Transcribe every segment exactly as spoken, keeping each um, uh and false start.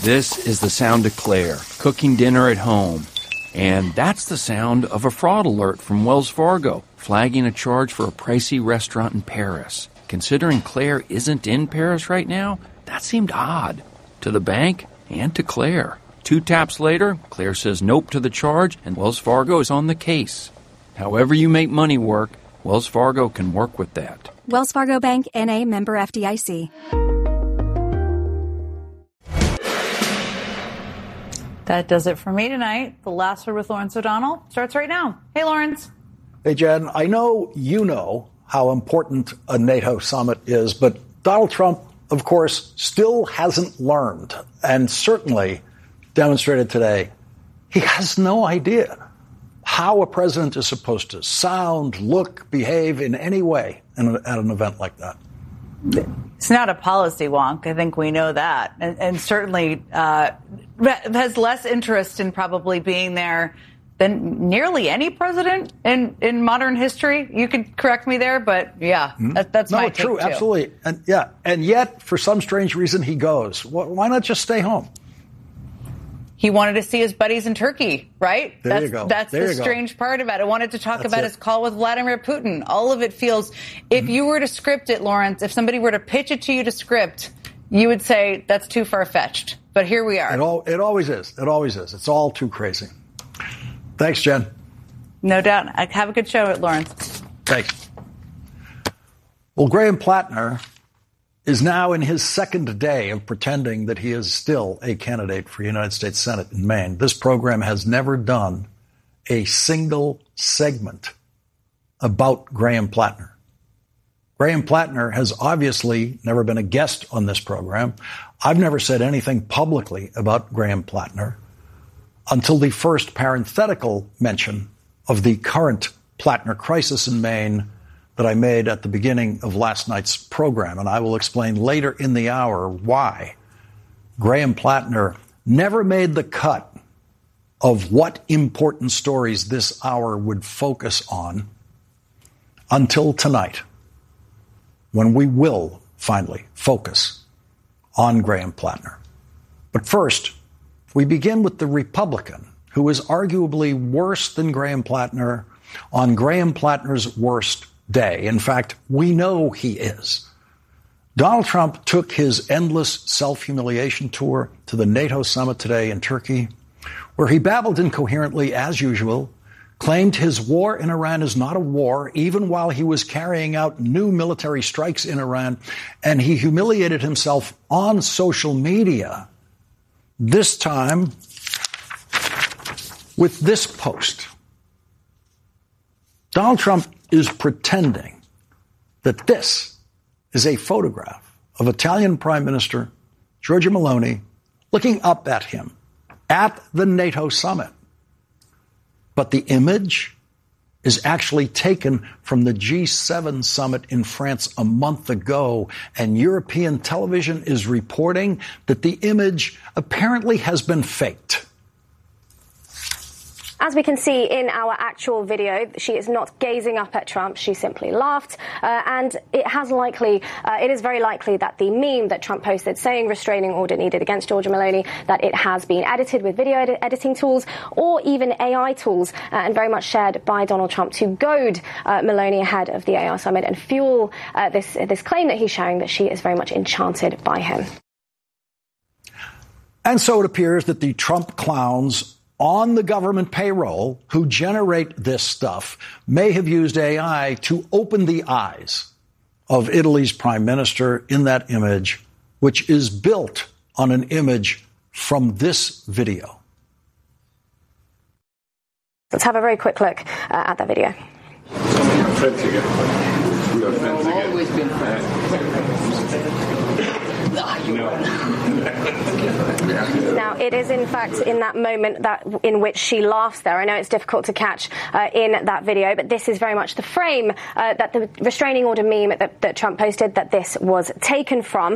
This is the sound of Claire, cooking dinner at home. And that's the sound of a fraud alert from Wells Fargo, flagging a charge for a pricey restaurant in Paris. Considering Claire isn't in Paris right now, that seemed odd. To the bank and to Claire. Two taps later, Claire says nope to the charge, and Wells Fargo is on the case. However you make money work, Wells Fargo can work with that. Wells Fargo Bank, N A, member F D I C. That does it for me tonight. The Last Word with Lawrence O'Donnell starts right now. Hey, Lawrence. Hey, Jen. I know you know how important a NATO summit is, but Donald Trump, of course, still hasn't learned, and certainly demonstrated today he has no idea how a president is supposed to sound, look, behave in any way in a, at an event like that. It's not a policy wonk. I think we know that. And, and certainly uh, has less interest in probably being there than nearly any president in, in modern history. You could correct me there, but yeah, mm-hmm. that, that's no, my true, take too. Absolutely. And yeah, and yet, for some strange reason, he goes. Why not just stay home? He wanted to see his buddies in Turkey, right? There that's you go. that's there the strange go. part about it. I wanted to talk that's about it. his call with Vladimir Putin. All of it feels, if mm-hmm. you were to script it, Lawrence, if somebody were to pitch it to you to script, you would say that's too far-fetched. But here we are. It, all, it always is. It always is. It's all too crazy. Thanks, Jen. No doubt. Have a good show, Lawrence. Thanks. Well, Graham Plattner is now in his second day of pretending that he is still a candidate for United States Senate in Maine. This program has never done a single segment about Graham Plattner. Graham Plattner has obviously never been a guest on this program. I've never said anything publicly about Graham Plattner until the first parenthetical mention of the current Plattner crisis in Maine that I made at the beginning of last night's program. And I will explain later in the hour why Graham Plattner never made the cut of what important stories this hour would focus on until tonight, when we will finally focus on Graham Plattner. But first, we begin with the Republican who is arguably worse than Graham Plattner on Graham Plattner's worst day. In fact, we know he is. Donald Trump took his endless self-humiliation tour to the NATO summit today in Turkey, where he babbled incoherently as usual, claimed his war in Iran is not a war, even while he was carrying out new military strikes in Iran, and he humiliated himself on social media, this time with this post. Donald Trump is pretending that this is a photograph of Italian Prime Minister Giorgia Meloni looking up at him at the NATO summit. But the image is actually taken from the G seven summit in France a month ago, and European television is reporting that the image apparently has been faked. As we can see in our actual video, she is not gazing up at Trump. She simply laughed. Uh, and it has likely, uh, it is very likely that the meme that Trump posted saying restraining order needed against Giorgia Meloni, that it has been edited with video ed- editing tools or even A I tools, uh, and very much shared by Donald Trump to goad uh, Meloni ahead of the A I summit and fuel uh, this, this claim that he's sharing that she is very much enchanted by him. And so it appears that the Trump clowns on the government payroll who generate this stuff may have used A I to open the eyes of Italy's prime minister in that image, which is built on an image from this video. Let's have a very quick look uh, at that video. We're friends again. We are friends again. Always been friends. Ah, you know. Now, it is, in fact, in that moment that in which she laughs there. I know it's difficult to catch uh, in that video, but this is very much the frame uh, that the restraining order meme that, that Trump posted, that this was taken from.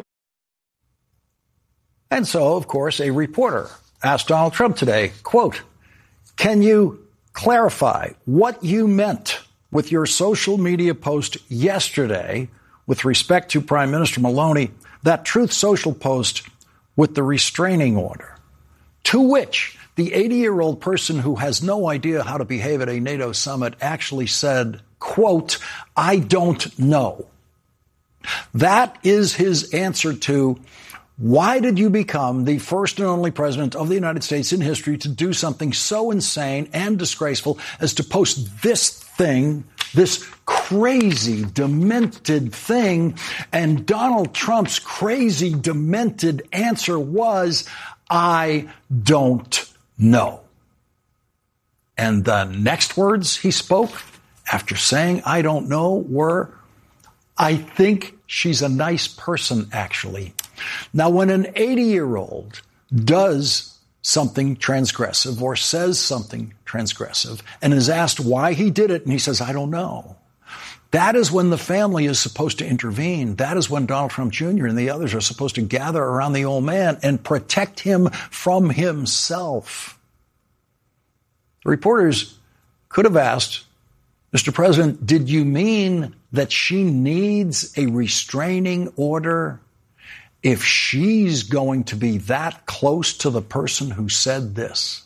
And so, of course, a reporter asked Donald Trump today, quote, "Can you clarify what you meant with your social media post yesterday with respect to Prime Minister Meloni? That Truth Social post with the restraining order, to which the eighty-year-old person who has no idea how to behave at a NATO summit actually said, quote, "I don't know." That is his answer to, why did you become the first and only president of the United States in history to do something so insane and disgraceful as to post this thing, this crazy, demented thing? And Donald Trump's crazy, demented answer was, "I don't know." And the next words he spoke after saying, "I don't know," were, "I think she's a nice person, actually." Now, when an eighty-year-old does something transgressive or says something transgressive and is asked why he did it, and he says, "I don't know," that is when the family is supposed to intervene. That is when Donald Trump Junior and the others are supposed to gather around the old man and protect him from himself. The reporters could have asked, "Mister President, did you mean that she needs a restraining order if she's going to be that close to the person who said this?"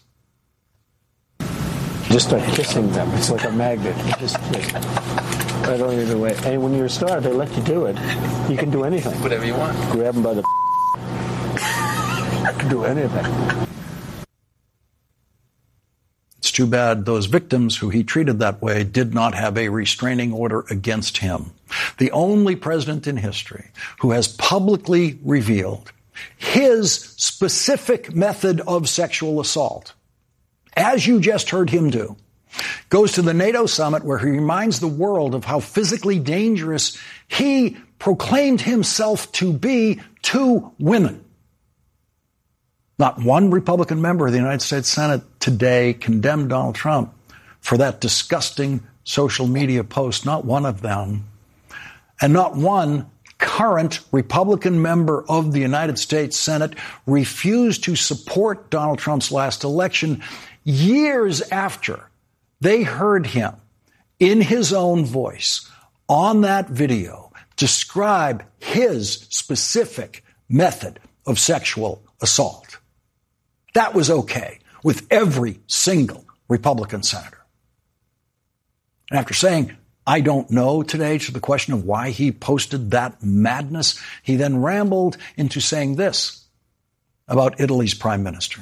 Just start kissing them. It's like a magnet. You just kiss. I don't even wait. And when you're a star, they let you do it. You can do anything. Whatever you want. Grab them by the do anything. It's too bad those victims who he treated that way did not have a restraining order against him. The only president in history who has publicly revealed his specific method of sexual assault, as you just heard him do, goes to the NATO summit where he reminds the world of how physically dangerous he proclaimed himself to be to women. Not one Republican member of the United States Senate today condemned Donald Trump for that disgusting social media post. Not one of them. And not one current Republican member of the United States Senate refused to support Donald Trump's last election years after they heard him in his own voice on that video describe his specific method of sexual assault. That was okay with every single Republican senator. And after saying, "I don't know," today to the question of why he posted that madness, he then rambled into saying this about Italy's prime minister.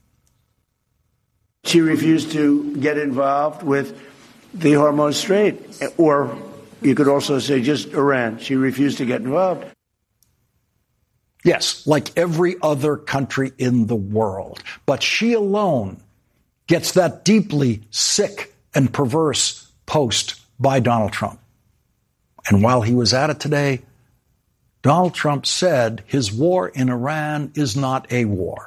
She refused to get involved with the Hormuz Strait, or you could also say just Iran. She refused to get involved. Yes, like every other country in the world. But she alone gets that deeply sick and perverse post by Donald Trump. And while he was at it today, Donald Trump said his war in Iran is not a war.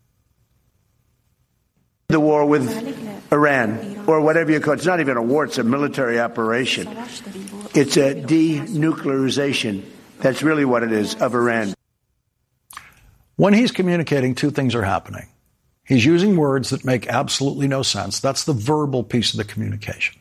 The war with Iran, or whatever you call it, it's not even a war, it's a military operation. It's a denuclearization. That's really what it is, of Iran. When he's communicating, two things are happening. He's using words that make absolutely no sense. That's the verbal piece of the communication.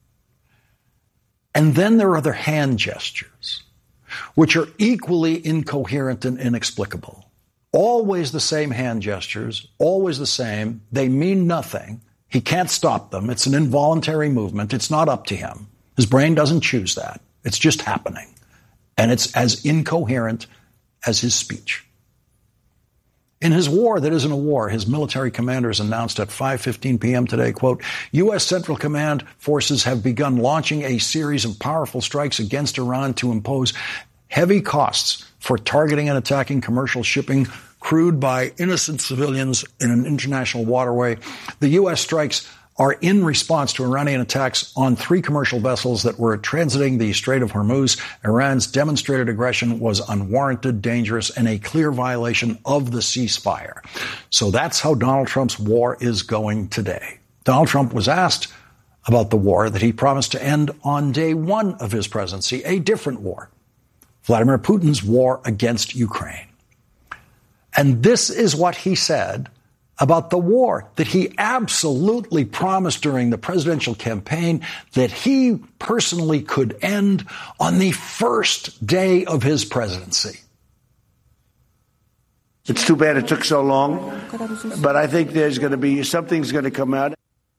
And then there are other hand gestures, which are equally incoherent and inexplicable. Always the same hand gestures, always the same. They mean nothing. He can't stop them. It's an involuntary movement. It's not up to him. His brain doesn't choose that. It's just happening. And it's as incoherent as his speech. In his war that isn't a war, his military commanders announced at five fifteen p.m. today, quote, U S. Central Command forces have begun launching a series of powerful strikes against Iran to impose heavy costs for targeting and attacking commercial shipping crewed by innocent civilians in an international waterway. The U S strikes are in response to Iranian attacks on three commercial vessels that were transiting the Strait of Hormuz. Iran's demonstrated aggression was unwarranted, dangerous, and a clear violation of the ceasefire. So that's how Donald Trump's war is going today. Donald Trump was asked about the war that he promised to end on day one of his presidency, a different war, Vladimir Putin's war against Ukraine. And this is what he said about the war that he absolutely promised during the presidential campaign that he personally could end on the first day of his presidency. It's too bad it took so long, but I think there's going to be something's going to come out.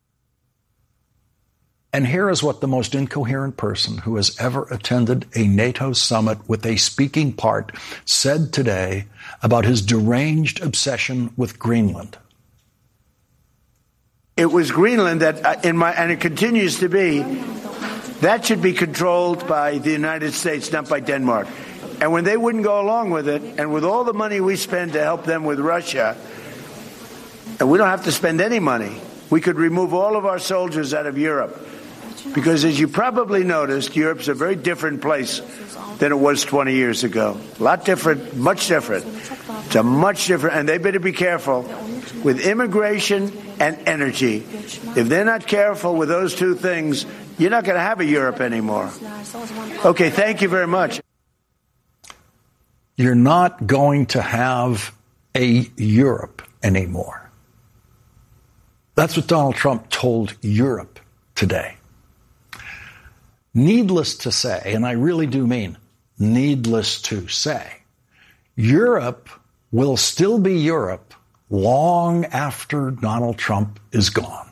And here is what the most incoherent person who has ever attended a NATO summit with a speaking part said today about his deranged obsession with Greenland. It was Greenland that, in my, and it continues to be, that should be controlled by the United States, not by Denmark. And when they wouldn't go along with it, and with all the money we spend to help them with Russia, and we don't have to spend any money, we could remove all of our soldiers out of Europe. Because as you probably noticed, Europe's a very different place than it was twenty years ago. A lot different, much different. It's a much different, and they better be careful with immigration and energy. If they're not careful with those two things, you're not going to have a Europe anymore. Okay, thank you very much. You're not going to have a Europe anymore. That's what Donald Trump told Europe today. Needless to say, and I really do mean needless to say, Europe will still be Europe long after Donald Trump is gone.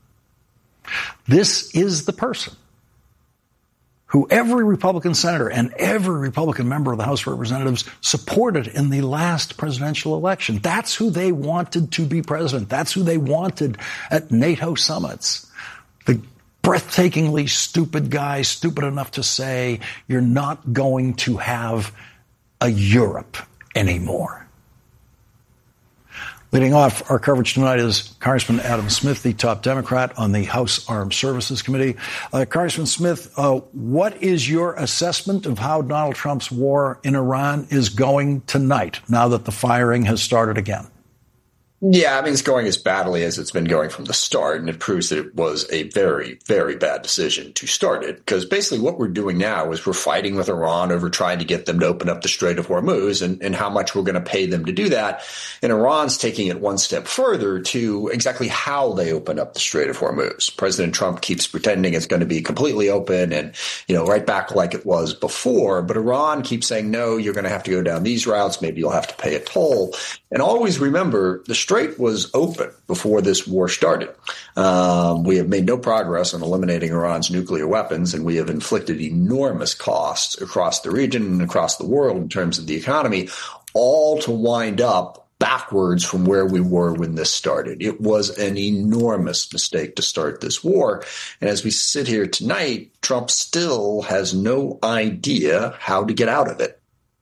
This is the person who every Republican senator and every Republican member of the House of Representatives supported in the last presidential election. That's who they wanted to be president. That's who they wanted at NATO summits. The breathtakingly stupid guy, stupid enough to say you're not going to have a Europe anymore. Leading off our coverage tonight is Congressman Adam Smith, the top Democrat on the House Armed Services Committee. Uh, Congressman Smith, uh, what is your assessment of how Donald Trump's war in Iran is going tonight, now that the firing has started again? Yeah, I mean, it's going as badly as it's been going from the start, and it proves that it was a very, very bad decision to start it, because basically what we're doing now is we're fighting with Iran over trying to get them to open up the Strait of Hormuz and, and how much we're going to pay them to do that. And Iran's taking it one step further to exactly how they open up the Strait of Hormuz. President Trump keeps pretending it's going to be completely open and, you know, right back like it was before. But Iran keeps saying, no, you're going to have to go down these routes. Maybe you'll have to pay a toll. And always remember, the Strait was open before this war started. Um, we have made no progress on eliminating Iran's nuclear weapons, and we have inflicted enormous costs across the region and across the world in terms of the economy, all to wind up backwards from where we were when this started. It was an enormous mistake to start this war. And as we sit here tonight, Trump still has no idea how to get out of it.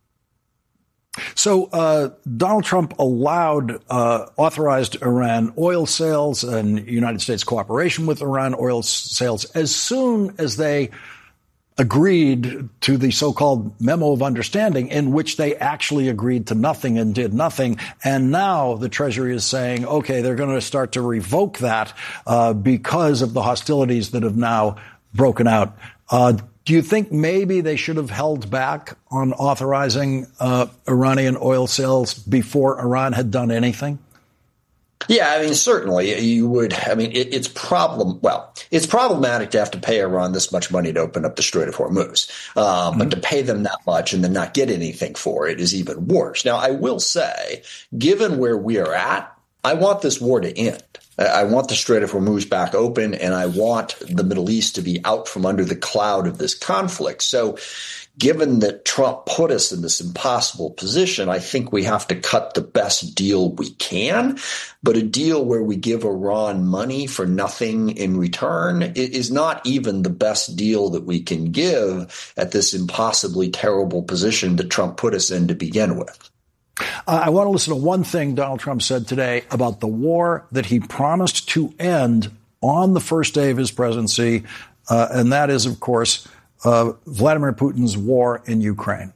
So uh, Donald Trump allowed, uh, authorized Iran oil sales and United States cooperation with Iran oil sales as soon as they agreed to the so-called memo of understanding, in which they actually agreed to nothing and did nothing. And now the Treasury is saying, okay, they're going to start to revoke that uh, because of the hostilities that have now broken out. Uh, Do you think maybe they should have held back on authorizing uh, Iranian oil sales before Iran had done anything? Yeah, I mean, certainly you would. I mean, it, it's problem. Well, it's problematic to have to pay Iran this much money to open up the Strait of Hormuz. Um, mm-hmm. But to pay them that much and then not get anything for it is even worse. Now, I will say, given where we are at, I want this war to end. I want the Strait of Hormuz back open, and I want the Middle East to be out from under the cloud of this conflict. So given that Trump put us in this impossible position, I think we have to cut the best deal we can. But a deal where we give Iran money for nothing in return is not even the best deal that we can give at this impossibly terrible position that Trump put us in to begin with. Uh, I want to listen to one thing Donald Trump said today about the war that he promised to end on the first day of his presidency, uh, and that is, of course, uh, Vladimir Putin's war in Ukraine.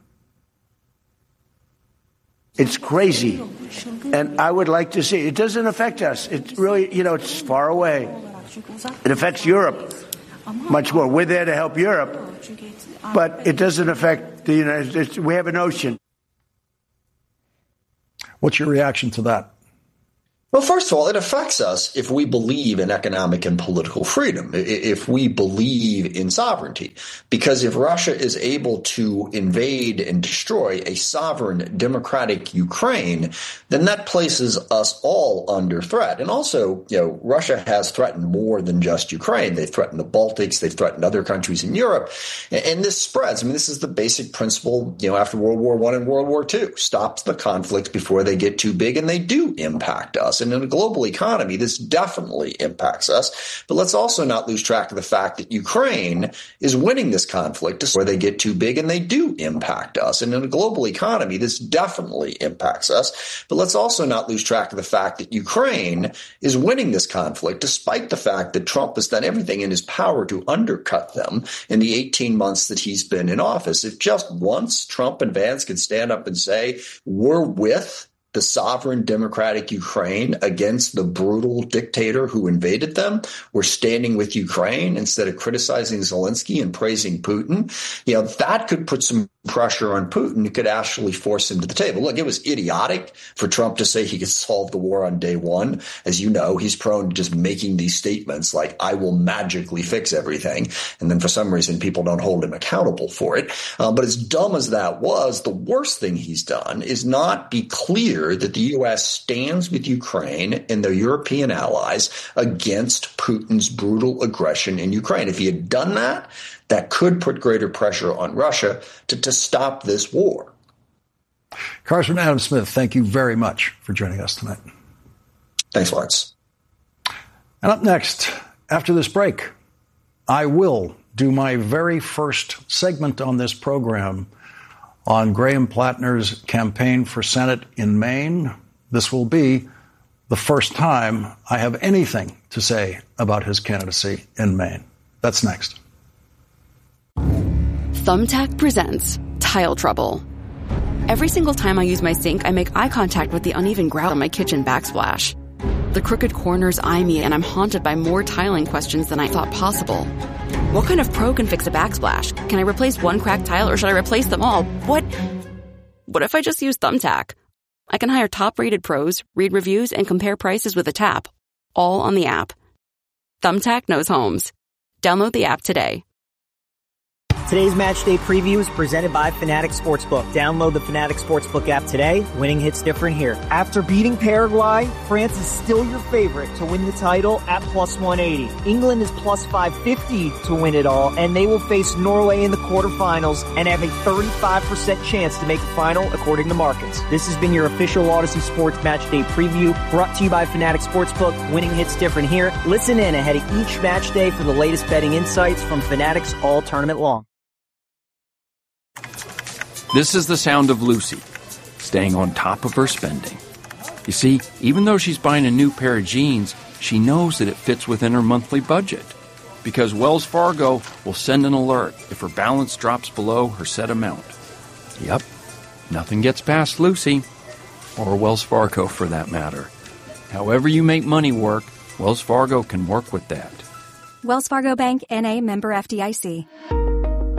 It's crazy, and I would like to see. It doesn't affect us. It really, you know, it's far away. It affects Europe much more. We're there to help Europe, but it doesn't affect the United States. We have an ocean. What's your reaction to that? Well, first of all, it affects us if we believe in economic and political freedom, if we believe in sovereignty. Because if Russia is able to invade and destroy a sovereign, democratic Ukraine, then that places us all under threat. And also, you know, Russia has threatened more than just Ukraine. They've threatened the Baltics. They've threatened other countries in Europe. And this spreads. I mean, this is the basic principle, you know, after World War One and World War Two. Stops the conflicts before they get too big, and they do impact us. And in a global economy, this definitely impacts us. But let's also not lose track of the fact that Ukraine is winning this conflict before they get too big, and they do impact us. And in a global economy, this definitely impacts us. But let's also not lose track of the fact that Ukraine is winning this conflict, despite the fact that Trump has done everything in his power to undercut them in the eighteen months that he's been in office. If just once Trump and Vance could stand up and say, we're with the sovereign democratic Ukraine against the brutal dictator who invaded them, we're standing with Ukraine instead of criticizing Zelensky and praising Putin, you know, that could put some pressure on Putin. It could actually force him to the table. Look, it was idiotic for Trump to say he could solve the war on day one. As you know, he's prone to just making these statements like, I will magically fix everything. And then for some reason, people don't hold him accountable for it. Uh, but as dumb as that was, the worst thing he's done is not be clear that the U S stands with Ukraine and their European allies against Putin's brutal aggression in Ukraine. If he had done that, that could put greater pressure on Russia to, to stop this war. Congressman Adam Smith, thank you very much for joining us tonight. Thanks, Lawrence. And up next, after this break, I will do my very first segment on this program on Graham Plattner's campaign for Senate in Maine. This will be the first time I have anything to say about his candidacy in Maine. That's next. Thumbtack presents Tile Trouble. Every single time I use my sink, I make eye contact with the uneven grout on my kitchen backsplash. The crooked corners eye me, and I'm haunted by more tiling questions than I thought possible. What kind of pro can fix a backsplash? Can I replace one cracked tile, or should I replace them all? What? What if I just use Thumbtack? I can hire top-rated pros, read reviews, and compare prices with a tap, all on the app. Thumbtack knows homes. Download the app today. Today's match day preview is presented by Fanatic Sportsbook. Download the Fanatic Sportsbook app today. Winning hits different here. After beating Paraguay, France is still your favorite to win the title at plus one eighty. England is plus five fifty to win it all, and they will face Norway in the quarterfinals and have a thirty-five percent chance to make the final according to markets. This has been your official Odyssey Sports Match Day preview, brought to you by Fanatic Sportsbook. Winning hits different here. Listen in ahead of each match day for the latest betting insights from Fanatics all tournament long. This is the sound of Lucy, staying on top of her spending. You see, even though she's buying a new pair of jeans, she knows that it fits within her monthly budget. Because Wells Fargo will send an alert if her balance drops below her set amount. Yep, nothing gets past Lucy, or Wells Fargo for that matter. However you make money work, Wells Fargo can work with that. Wells Fargo Bank, N A, member F D I C.